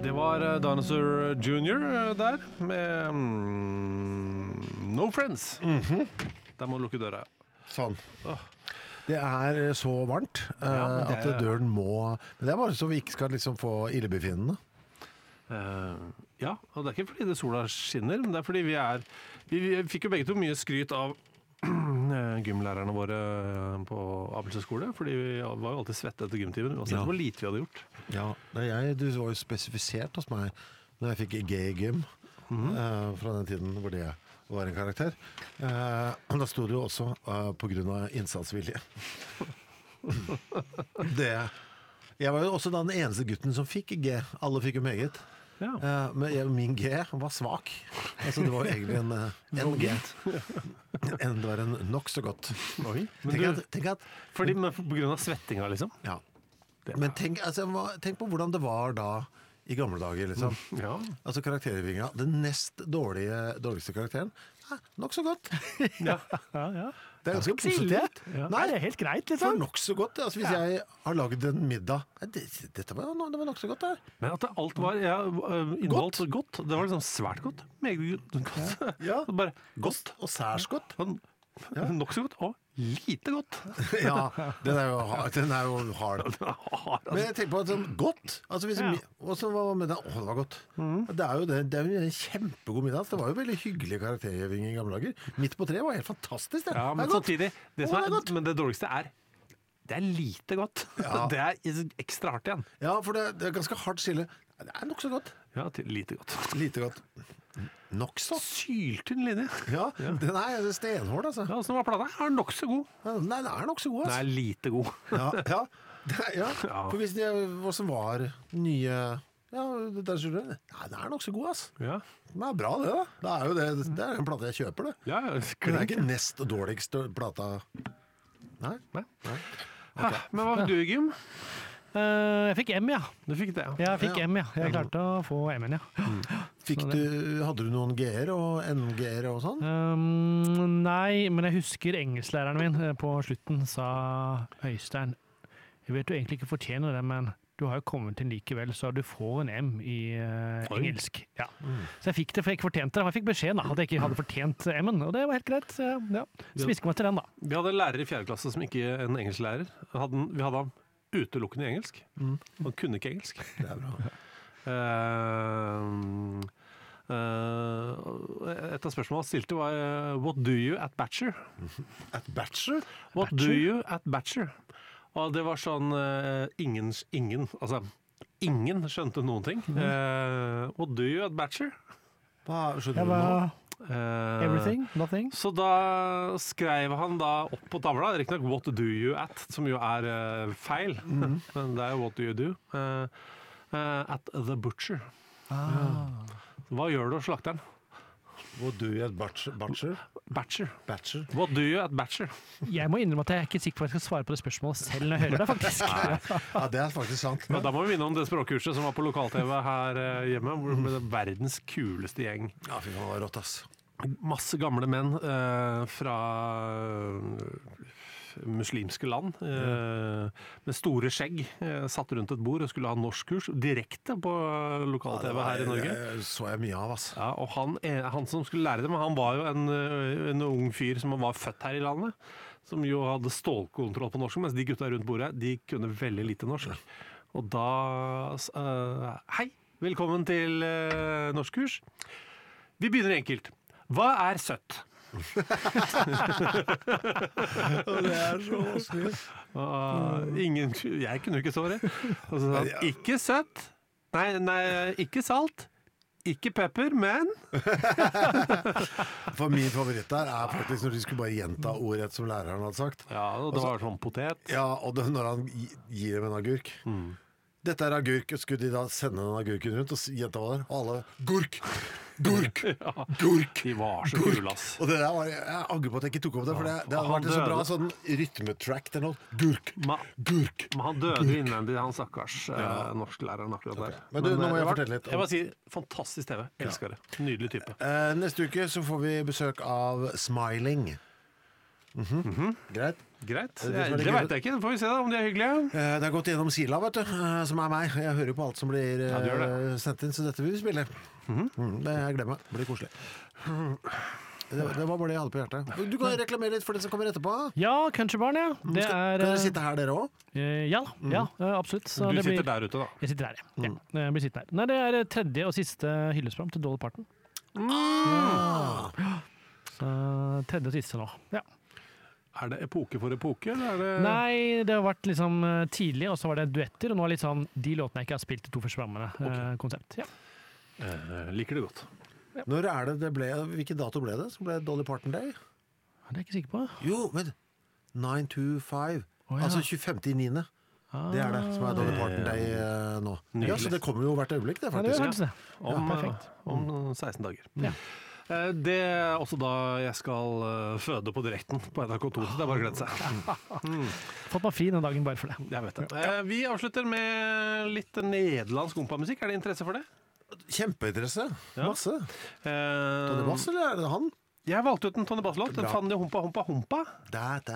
Det var Dinosaur Jr. Der med No Friends. Der må du lukke døra. Sånn. Det er så varmt at døren må... Men det er bare så vi ikke skal liksom få illebefinnende. Ja, og det er ikke fordi det sola skinner, men det er fordi vi fikk jo begge to mye skryt av gymlærerne våre på Abelsø skole, fordi vi var jo alltid svette etter gymtimen, uansett hvor lite vi hadde gjort. Ja, du var jo spesifisert hos meg når jeg fikk G-gym fra den tiden hvor det var en karakter. Da stod det jo også på grunn av innsatsvilje. Jeg var jo også da den eneste gutten som fikk G. Alle fikk jo meget. Ja. Men min G var svak. Altså det var egentlig en G. Det var en nok så godt. Oi, tenk at fordi på grunn av svettinga, liksom? Ja. Men tenk på hvordan det var da i gamle dager, liksom. Ja. Altså karaktervinga. Den nest dårligste karakteren nok så godt. Ja. Det er ganske positivt. Ja. Nei, det er helt greit, liksom. For nok så godt. Altså hvis jeg har laget en middag det var nok så godt der. Men at alt var innholdt godt. Det var liksom svært godt. Meget godt. Ja. Bare godt. Og særs godt. Nok så godt og lite godt. Ja, den er jo hard. Men jeg tenker på at sånn godt. Altså og så var middag, det var godt. Det er jo en kjempegod middag. Det var jo veldig hyggelig karaktergiving i gamle dager. Midt på treet var helt fantastisk. Ja, men samtidig, men det dårligste det er lite godt. Ja. Det er ekstra hardt igjen. Ja, for det er ganske hardt skille. Det er nok så godt. Ja, lite godt. Lite godt. Nok så. Syltynn linje. Ja, den er stenhård, altså. Ja, sånn var plata. Den nok så god. Nei, den er nok så god, altså. Den er lite god. Ja. For hvis det var nye... Ja, det er nok så god, altså. Ja. Det er bra, det da. Det er en plate jeg kjøper, det. Ja, det er ikke nest dårligste plata. Nei. Okay. Men hva fikk du i gym? Jeg fikk M, ja. Du fikk det, ja. Jeg fikk M, ja. Jeg klarte å få M-en, ja. Hadde du noen G-er og N-G-er og sånn? Nei, men jeg husker engelsklæreren min på slutten sa Øystein, jeg vet du egentlig ikke fortjener det, men du har jo kommet inn likevel, så du får en M i engelsk. Ja. Så jeg fikk det, for jeg ikke fortjente det. Jeg fikk beskjed da, at jeg ikke hadde fortjent M-en, og det var helt greit. Så smisker meg til den da. Vi hadde en lærer i 4. klasse som ikke en engelsklærer. Vi hadde ham utelukkende i engelsk. Han kunne ikke engelsk. Det er bra. Et av spørsmålene han stilte var What do you at Bachelor? At Bachelor? What do you at Bachelor? Og det var sånn ingen skjønte noen ting. What do you at Bachelor? Hva skjønner du nå? Everything, nothing. Så da skrev han da opp på tavla, riktignok what do you at, som jo er feil, men det er jo what do you do, at the butcher. Hva gjør du hos slakteren? What do you at Butcher? Butcher. What do you at Butcher? Jeg må innrømme at jeg er ikke sikker på at jeg skal svare på det spørsmålet selv når jeg hører det, faktisk. Ja, det er faktisk sant. Men da må vi minne om det språkkurset som var på lokal-TV her hjemme, hvor det ble verdens kuleste gjeng. Ja, fy faen, det var rått, ass. Masse gamle menn fra muslimske land med store skjegg satt rundt et bord og skulle ha norskkurs direkte på lokal-TV her i Norge. Det så jeg mye av, ass. Ja, og han som skulle lære dem, han var jo en ung fyr som var født her i landet, som jo hadde stålkontroll på norsk, mens de gutta rundt bordet, de kunne veldig lite norsk. Og da hei, velkommen til norskkurs. Vi begynner enkelt. Hva er søtt? Det er så snill. Jeg kunne jo ikke svare. Og så sa han, ikke søtt. Nei, ikke salt. Ikke pepper, men For min favoritt der er faktisk når de skulle bare gjenta ordrett som læreren hadde sagt. Ja, og det var sånn potet. Ja, og når han gir dem en agurk. Dette er agurk, og skulle de da sende den agurken rundt og gjenta hva der, og alle gurk. De var så kule, ass. Og det der var, jeg angrer på at jeg ikke tok opp det, for det har vært så bra sånn rytmetrack til noe. Gurk. Men han døde innvendig, han stakkars norsklæreren akkurat der. Men du, nå må jeg fortelle litt. Jeg må si, fantastisk TV. Elsker det. Nydelig type. Neste uke så får vi besøk av Smiling. Greit. Greit. Det er Det vet jeg ikke. Får vi se da om de er hyggelige. Det har gått gjennom Sila, vet du, som er meg. Jeg hører jo på alt som blir Ja, du gjør det. sendt inn, så dette vil vi spille. Det jeg glemmer. Det blir koselig. Det var bare det jeg hadde på hjertet. Du kan reklamere litt for det som kommer etterpå. Ja, Countrybarn, ja. Det Kan dere sitte her, dere òg? Ja, absolutt. Så Du det blir, sitter der ute, da. Jeg sitter her, ja. Jeg blir sittende her. Nei, det er tredje og siste hyllesprogram til Dolly Parton. Så tredje og siste nå. Ja. Er det epoke for epoke, eller er det Nei, det har vært liksom tidlig, og så var det duetter, og nå er det litt sånn de låtene jeg ikke har spilt de 2 første programmene. Konsept. Ja. Liker det godt. Når er det ble? Hvilken dato ble det? Som ble Dolly Parton Day? Det er jeg ikke sikker på. Jo, men 925. Ja. Altså 25.9. Det er det som er Dolly Parton Day nå. Nydelig. Ja, så det kommer jo hvert øyeblikk, det Ja, det faktisk. er faktisk det. Perfekt. Om 16 dager. Ja. Det er også da jeg skal føde på direkten på NRK2. Så det er bare å glede seg. Fått meg fri den dagen bare for det. Jeg vet det. Vi avslutter med litt nederlandsk ompamusikk. Er det interesse for det? Kjempeinteresse. Ja. Masse. Eh, Tony Bass, eller er det han? Jeg valgte ut en Tony Bass-låt. Bra. Fanny Humpa Humpa Humpa. Der.